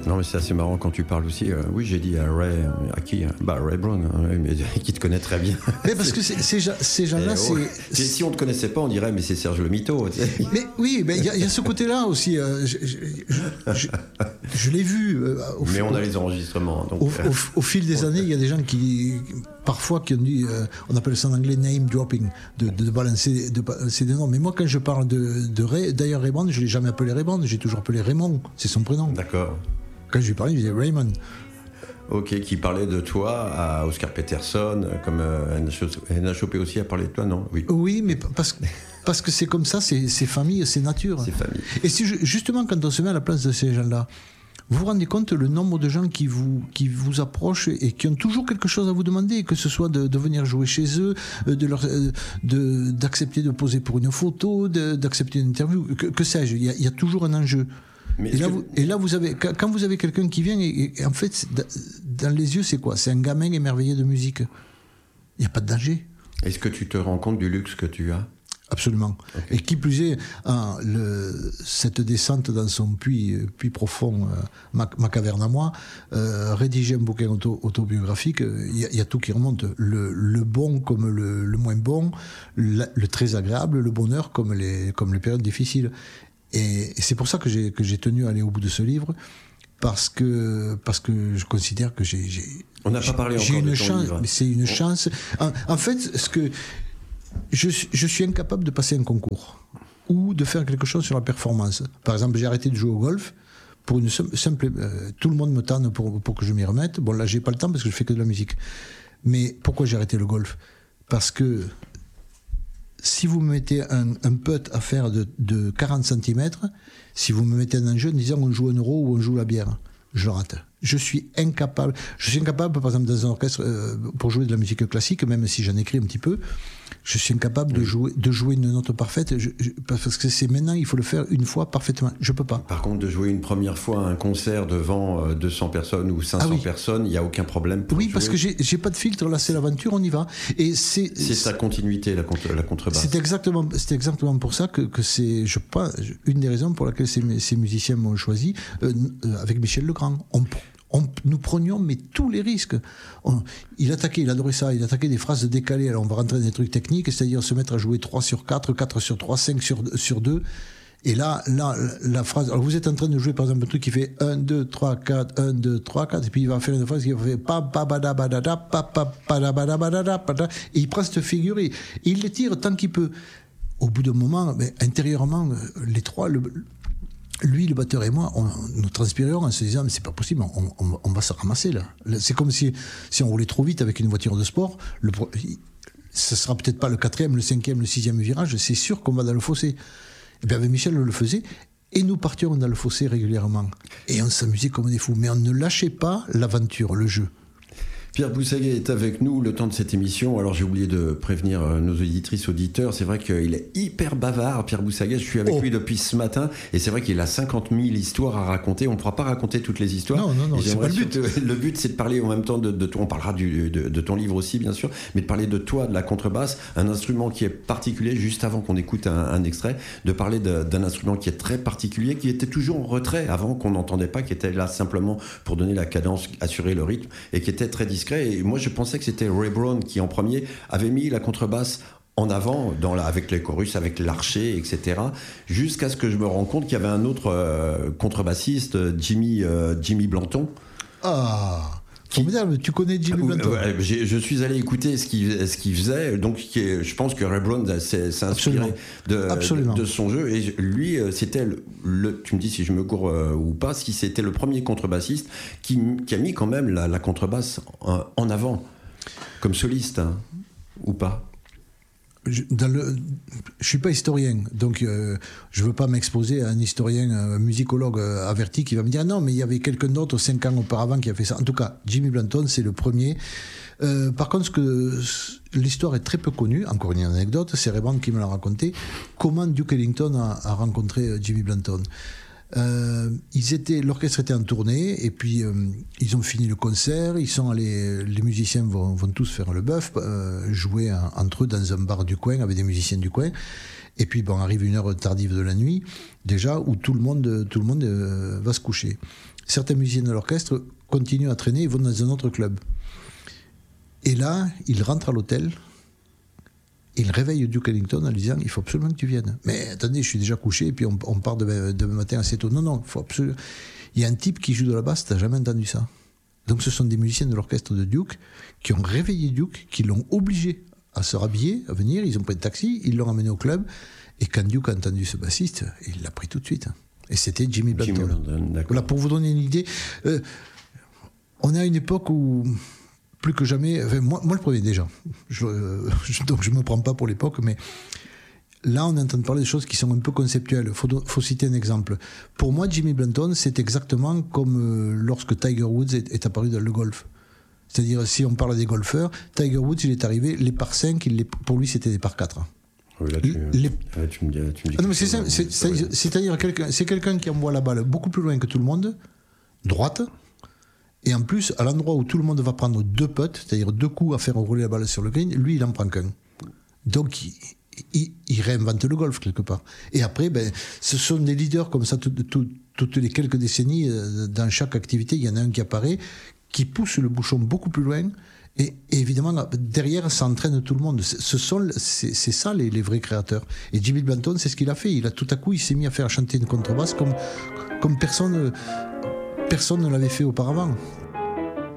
Non, mais c'est assez marrant quand tu parles aussi. Oui, j'ai dit à Ray, à qui? Ray Brown, mais qui te connaît très bien. Mais parce que ces gens-là, Si on ne te connaissait pas, on dirait, mais c'est Serge le Mytho. Tu sais. Mais oui, il y a ce côté-là aussi. Je l'ai vu. Mais on a les enregistrements. Donc, au fil des années, il y a des gens qui ont dit, on appelle ça en anglais name dropping, de balancer des noms. Mais moi, quand je parle de Ray, d'ailleurs Ray Brown, je ne l'ai jamais appelé Ray Brown, j'ai toujours appelé Raymond, c'est son prénom. D'accord. Quand je lui parlais, je disais Raymond. Ok, qui parlait de toi à Oscar Peterson, comme NHOP aussi a parlé de toi, non? Oui, mais parce que c'est comme ça, c'est famille, c'est nature. C'est famille. Et justement, quand on se met à la place de ces gens-là, vous vous rendez compte le nombre de gens qui vous approchent et qui ont toujours quelque chose à vous demander, que ce soit de venir jouer chez eux, d'accepter de poser pour une photo, d'accepter une interview, que sais-je, il y a toujours un enjeu. Et là, quand vous avez quelqu'un qui vient, et en fait, dans les yeux, c'est quoi? C'est un gamin émerveillé de musique. Il n'y a pas de danger. Est-ce que tu te rends compte du luxe que tu as? Absolument. Okay. Et qui plus est, cette descente dans son puits profond, ma caverne à moi, rédiger un bouquin autobiographique, il y a tout qui remonte. Le bon comme le moins bon, le très agréable, le bonheur comme les périodes difficiles. Et c'est pour ça que j'ai tenu à aller au bout de ce livre, parce que je considère que on n'a pas parlé encore de ton livre. Mais c'est une chance. En fait, je suis incapable de passer un concours ou de faire quelque chose sur la performance. Par exemple, j'ai arrêté de jouer au golf pour une simple. Tout le monde me tanne pour que je m'y remette. Bon, là, j'ai pas le temps parce que je fais que de la musique. Mais pourquoi j'ai arrêté le golf? Parce que si vous me mettez un putt à faire de 40 cm, si vous me mettez un enjeu en disant on joue un euro ou on joue la bière, je le rate. Je suis incapable, par exemple, dans un orchestre, pour jouer de la musique classique, même si j'en écris un petit peu, je suis incapable de jouer une note parfaite, parce que c'est maintenant, il faut le faire une fois parfaitement. Je peux pas. Par contre, de jouer une première fois un concert devant 200 personnes ou 500 personnes, il n'y a aucun problème pour jouer. Parce que j'ai pas de filtre, là c'est l'aventure, on y va. Et c'est sa continuité, la contrebasse. C'est exactement pour ça que c'est, je pense, une des raisons pour laquelle ces musiciens m'ont choisi, avec Michel Legrand. Nous prenions mais tous les risques. Il adorait ça, il attaquait des phrases décalées. Alors on va rentrer dans des trucs techniques, c'est-à-dire se mettre à jouer 3 sur 4, 4 sur 3, 5 sur 2. Et là, la phrase... Alors vous êtes en train de jouer par exemple un truc qui fait 1, 2, 3, 4, 1, 2, 3, 4, et puis il va faire une phrase qui va faire pa pa bada badada, pa pa bada badada, et il prend cette figure et il les tire tant qu'il peut. Au bout d'un moment, intérieurement, les trois... Lui, le batteur et moi, nous transpirions en se disant mais c'est pas possible, on va se ramasser là. C'est comme si on roulait trop vite avec une voiture de sport. Ce sera peut-être pas le 4e, le 5e, le 6e virage, c'est sûr qu'on va dans le fossé. Et bien avec Michel, on le faisait, et nous partions dans le fossé régulièrement. Et on s'amusait comme des fous, mais on ne lâchait pas l'aventure, le jeu. Pierre Boussaguet est avec nous le temps de cette émission. Alors j'ai oublié de prévenir nos auditrices, auditeurs. C'est vrai qu'il est hyper bavard, Pierre Boussaguet. Je suis avec lui depuis ce matin et c'est vrai qu'il a 50 000 histoires à raconter. On ne pourra pas raconter toutes les histoires. Non, c'est pas le but. Le but, c'est de parler en même temps de toi. On parlera de ton livre aussi, bien sûr, mais de parler de toi, de la contrebasse, un instrument qui est particulier. Juste avant qu'on écoute un extrait, de parler d'un instrument qui est très particulier, qui était toujours en retrait avant, qu'on n'entendait pas, qui était là simplement pour donner la cadence, assurer le rythme et qui était très discret. Et moi, je pensais que c'était Ray Brown qui, en premier, avait mis la contrebasse en avant, avec les chorus, avec l'archer, etc. Jusqu'à ce que je me rende compte qu'il y avait un autre contrebassiste, Jimmy Blanton. Ah, formidable, tu connais Jimmy Blanton? Je suis allé écouter ce qu'il faisait, donc je pense que Ray Brown s'est inspiré de son jeu, et lui, c'était tu me dis si je me cours ou pas, si c'était le premier contrebassiste qui a mis quand même la contrebasse en avant, comme soliste, hein, ou pas? Je suis pas historien, donc je veux pas m'exposer à un historien, musicologue averti qui va me dire non, mais il y avait quelqu'un d'autre 5 ans auparavant qui a fait ça. En tout cas, Jimmy Blanton, c'est le premier. Par contre, l'histoire est très peu connue. Encore une anecdote, c'est Ray Brown qui me l'a raconté. Comment Duke Ellington a rencontré Jimmy Blanton. L'orchestre était en tournée et puis ils ont fini le concert, les musiciens vont tous faire le bœuf, jouer entre eux dans un bar du coin avec des musiciens du coin, et puis arrive une heure tardive de la nuit déjà où tout le monde va se coucher. certains musiciens de l'orchestre continuent à traîner, ils vont dans un autre club. Et là, il rentre à l'hôtel, il réveille Duke Ellington en lui disant « Il faut absolument que tu viennes. » « Mais attendez, je suis déjà couché, et puis on part demain matin assez tôt. » Non, il faut absolument... Il y a un type qui joue de la basse, t'as jamais entendu ça. Donc ce sont des musiciens de l'orchestre de Duke qui ont réveillé Duke, qui l'ont obligé à se rhabiller, à venir. Ils ont pris un taxi, ils l'ont amené au club. Et quand Duke a entendu ce bassiste, il l'a pris tout de suite. Et c'était Jimmy Blanton. Voilà, pour vous donner une idée, on est à une époque où, plus que jamais, enfin, moi le premier déjà, donc je ne me prends pas pour l'époque, mais là on entend parler de choses qui sont un peu conceptuelles. Faut citer un exemple. Pour moi, Jimmy Blanton, c'est exactement comme lorsque Tiger Woods est apparu dans le golf. C'est-à-dire, si on parle des golfeurs, Tiger Woods, il est arrivé, les par 5, pour lui, c'était des par 4. Oui, là, tu me dis non, mais c'est-à-dire c'est quelqu'un qui envoie la balle beaucoup plus loin que tout le monde, droite, et en plus, à l'endroit où tout le monde va prendre 2 putts, c'est-à-dire 2 coups à faire rouler la balle sur le green, lui, il en prend qu'un. Donc, il réinvente le golf, quelque part. Et après, ce sont des leaders comme ça, toutes les quelques décennies, dans chaque activité, il y en a un qui apparaît, qui pousse le bouchon beaucoup plus loin. Et évidemment, derrière, ça entraîne tout le monde. C'est ça les vrais créateurs. Et Jimmy Blanton, c'est ce qu'il a fait. Tout à coup, il s'est mis à faire chanter une contrebasse comme personne ne l'avait fait auparavant.